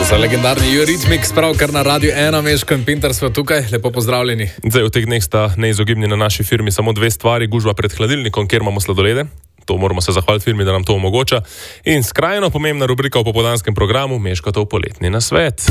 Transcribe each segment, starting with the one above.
Za legendarni Eurythmics, pravkar na Radio 1, Meško in Pintar smo tukaj, lepo pozdravljeni. Zdaj, v teh dneh sta neizogibni na naši firmi samo dve stvari, gužva pred hladilnikom, kjer imamo sladolede. To moramo se zahvaliti firmi, da nam to omogoča. In skrajno pomembna rubrika v popoldanskem programu, Meškotov poletni nasvet.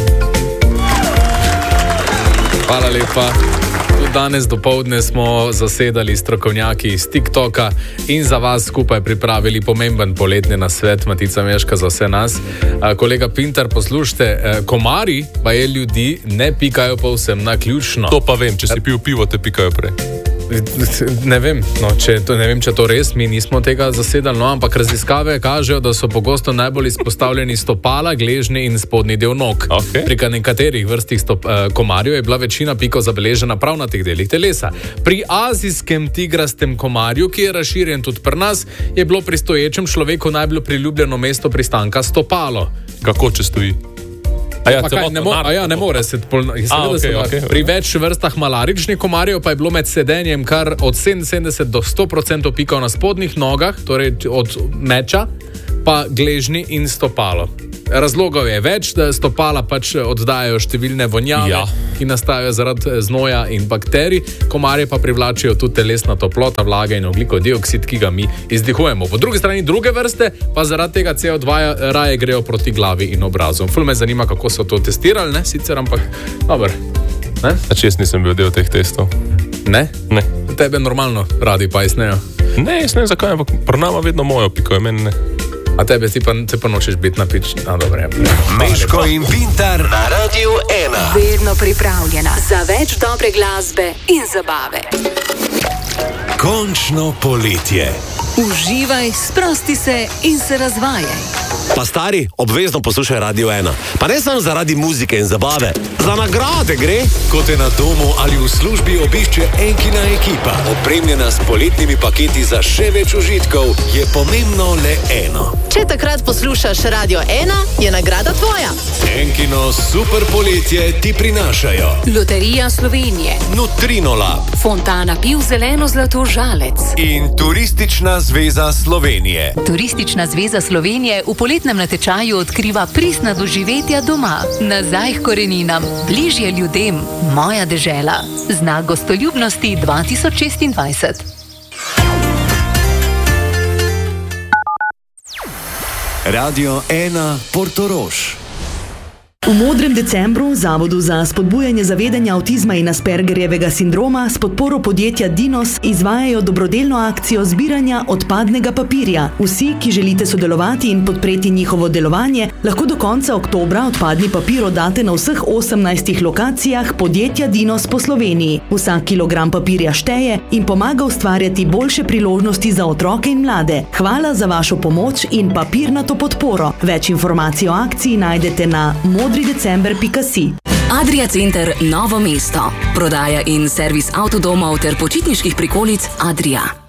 Hvala lepa. Tudi danes dopoldne smo zasedali strokovnjaki iz TikToka in za vas skupaj pripravili pomemben poletni nasvet, Matica Meška za vse nas. Kolega Pintar, poslušajte, komarji pa je ljudi ne pikajo povsem naključno. To pa vem, če si pil pivo, te pikajo prej. Ne vem, če to res, mi nismo tega zasedali, ampak raziskave kažejo, da so pogosto najbolj izpostavljeni stopala, gležnji in spodnji del nog. Okay. Pri nekaterih vrstih komarjev je bila večina pikov zabeležena prav na teh delih telesa. Pri azijskem tigrastem komarju, ki je razširjen tudi pri nas, je bilo pri stoječem človeku najbolj priljubljeno mesto pristanka stopalo. Kako če stoji? Ne more se okay. Pri več vrstah malaričnih komarjev pa je bilo med sedenjem kar od 77 do 100% pikov na spodnjih nogah, torej od meča, pa gležnji in stopalo. Razlogov je več, da stopala pač oddajajo številne vonjave, ki nastajajo zaradi znoja in bakterij, komarje pa privlačijo tudi telesna toplota, vlaga in ogljikov dioksid, ki ga mi izdihujemo. Po drugi strani druge vrste pa zaradi tega CO2 raje grejo proti glavi in obrazu. Ful me zanima, kako so to testirali, ne? Sicer, ampak dober. Jaz nisem bil del teh testov. Ne? Ne. Tebe normalno radi pa iznejo? Ne, jaz ne vem zakaj, ampak pri nama vedno mojo piko, meni ne. A tebe ti pa nočeš biti napič? Dobro, Meško in Pintar na Radio 1. Vedno pripravljena za več dobre glasbe in zabave. Končno poletje. Uživaj, sprosti se in se razvajaj. Pa stari, obvezno poslušaj Radio 1. Pa ne samo zaradi muzike in zabave, za nagrade gre. Ko te na domu ali v službi obišče Enkina ekipa, opremljena s poletnimi paketi za še več užitkov, je pomembno le eno. Če takrat poslušaš Radio 1, je nagrada tvoja. Enkino super poletje ti prinašajo Loterija Slovenije, Nutrino Lab, Fontana piv zeleno zlato žalec in Turistična zveza Slovenije. Turistična zveza Slovenije v poletnem natečaju odkriva pristna doživetja doma. Nazaj k koreninam, bližje ljudem, moja dežela. Znak gostoljubnosti 2026. Radio 1 Portorož. V Modrem decembru Zavodu za spodbujanje zavedanja avtizma in Aspergerjevega sindroma s podporo podjetja Dinos izvajajo dobrodelno akcijo zbiranja odpadnega papirja. Vsi, ki želite sodelovati in podpreti njihovo delovanje, lahko do konca oktobra odpadni papir oddate na vseh 18 lokacijah podjetja Dinos po Sloveniji. Vsak kilogram papirja šteje in pomaga ustvarjati boljše priložnosti za otroke in mlade. Hvala za vašo pomoč in papirnato podporo. Več informacij o akciji najdete na modridecember.si. Adria Center Novo mesto. Prodaja in servis avtodomov ter počitniških prikolic Adria.